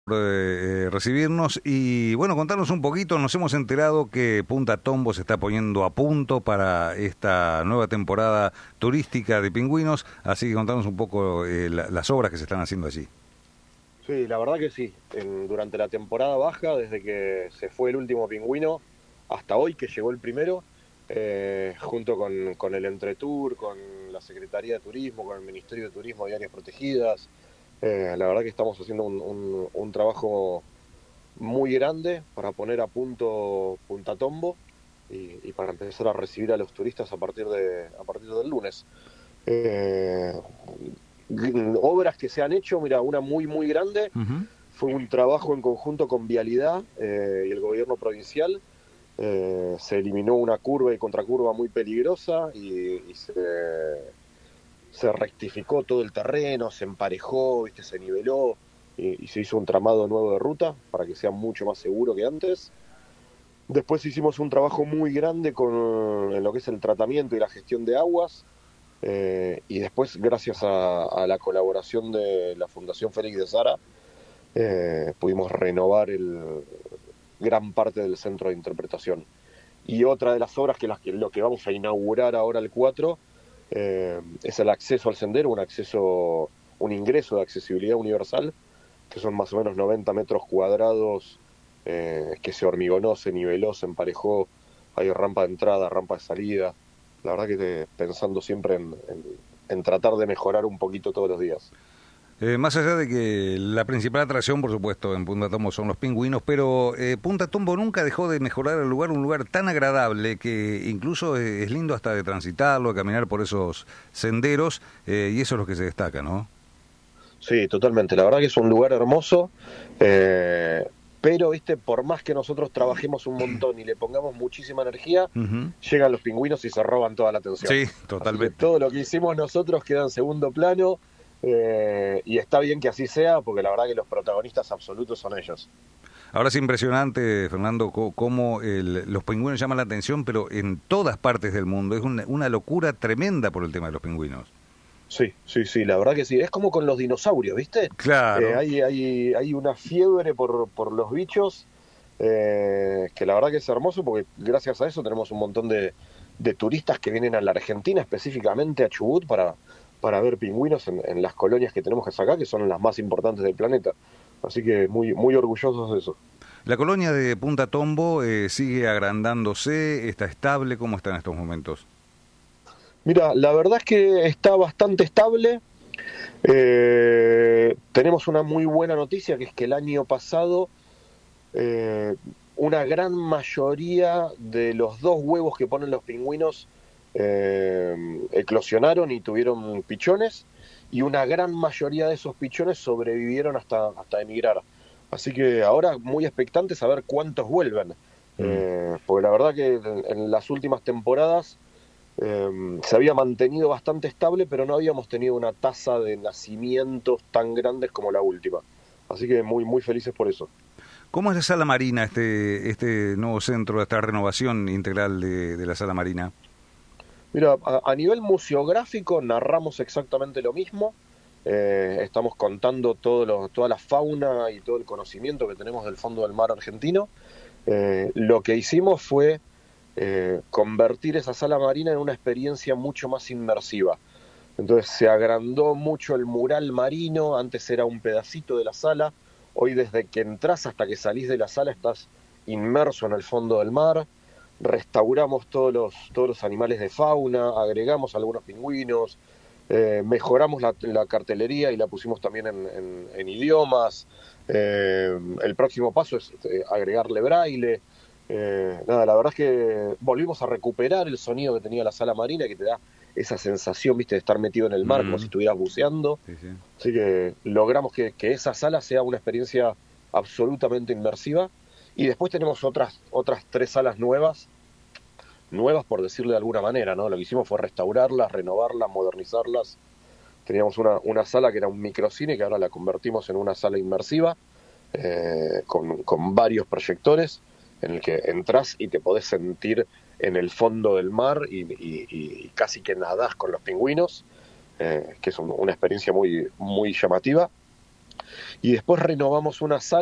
recibirnos y bueno, contarnos un poquito. Nos hemos enterado que Punta Tombo se está poniendo a punto para esta nueva temporada turística de pingüinos, así que contarnos un poco las obras que se están haciendo allí. Sí, la verdad que sí. Durante la temporada baja, desde que se fue el último pingüino hasta hoy que llegó el primero, junto con el Entretur, con la Secretaría de Turismo, con el Ministerio de Turismo y Áreas Protegidas, la verdad que estamos haciendo un trabajo muy grande para poner a punto Punta Tombo y para empezar a recibir a los turistas a partir del lunes. Eh, Obras que se han hecho, mira, una muy grande, Ujú. fue un trabajo en conjunto con Vialidad y el gobierno provincial. Se eliminó una curva y contracurva muy peligrosa y se rectificó todo el terreno, se emparejó, ¿viste? Se niveló y se hizo un tramado nuevo de ruta para que sea mucho más seguro que antes. Después hicimos un trabajo muy grande en lo que es el tratamiento y la gestión de aguas. Y después, gracias a la colaboración de la Fundación Félix de Sara, pudimos renovar gran parte del centro de interpretación. Y otra de las obras lo que vamos a inaugurar ahora el 4 es el acceso al sendero, un ingreso de accesibilidad universal, que son más o menos 90 metros cuadrados, que se hormigonó, se niveló, se emparejó, hay rampa de entrada, rampa de salida. La verdad que pensando siempre en tratar de mejorar un poquito todos los días. Más allá de que la principal atracción, por supuesto, en Punta Tombo son los pingüinos, pero Punta Tombo nunca dejó de mejorar el lugar, un lugar tan agradable que incluso es lindo hasta de transitarlo, de caminar por esos senderos, y eso es lo que se destaca, ¿no? Sí, totalmente. La verdad que es un lugar hermoso, pero, viste, por más que nosotros trabajemos un montón y le pongamos muchísima energía, Ujú. llegan los pingüinos y se roban toda la atención. Sí, Así que totalmente. todo lo que hicimos nosotros queda en segundo plano, y está bien que así sea, porque la verdad que los protagonistas absolutos son ellos. Ahora es impresionante, Fernando, cómo los pingüinos llaman la atención, pero en todas partes del mundo. Es una locura tremenda por el tema de los pingüinos. Sí, sí, sí, la verdad que sí. Es como con los dinosaurios, ¿viste? Claro. Hay una fiebre por los bichos, que la verdad que es hermoso porque gracias a eso tenemos un montón de turistas que vienen a la Argentina, específicamente a Chubut, para ver pingüinos en las colonias que tenemos acá, que son las más importantes del planeta. Así que muy orgullosos de eso. La colonia de Punta Tombo sigue agrandándose, está estable. ¿Cómo está en estos momentos? Mira, la verdad es que está bastante estable. Tenemos una muy buena noticia, que es que el año pasado eh, una gran mayoría de los dos huevos que ponen los pingüinos eclosionaron y tuvieron pichones, y una gran mayoría de esos pichones sobrevivieron hasta emigrar. Así que ahora muy expectantes a ver cuántos vuelven. Mm. Porque la verdad que en las últimas temporadas se había mantenido bastante estable, pero no habíamos tenido una tasa de nacimientos tan grandes como la última. Así que muy felices por eso. ¿Cómo es la sala marina, este nuevo centro, esta renovación integral de la sala marina? Mira, a nivel museográfico narramos exactamente lo mismo. Estamos contando toda la fauna y todo el conocimiento que tenemos del fondo del mar argentino. Lo que hicimos fue convertir esa sala marina en una experiencia mucho más inmersiva. Entonces se agrandó mucho el mural marino, antes era un pedacito de la sala, hoy desde que entras hasta que salís de la sala estás inmerso en el fondo del mar. Restauramos todos los animales de fauna, agregamos algunos pingüinos, mejoramos la cartelería y la pusimos también en idiomas. El próximo paso es agregarle braille. Nada, la verdad es que volvimos a recuperar el sonido que tenía la sala marina, que te da esa sensación, viste, de estar metido en el mar como si Mm, estuvieras buceando. sí, sí. Así que logramos que esa sala sea una experiencia absolutamente inmersiva. Y después tenemos otras tres salas nuevas por decirle de alguna manera, ¿no? Lo que hicimos fue restaurarlas, renovarlas, modernizarlas. Teníamos una sala que era un microcine, que ahora la convertimos en una sala inmersiva, con varios proyectores, en el que entras y te podés sentir en el fondo del mar y casi que nadás con los pingüinos, que es una experiencia muy llamativa. y después renovamos una sala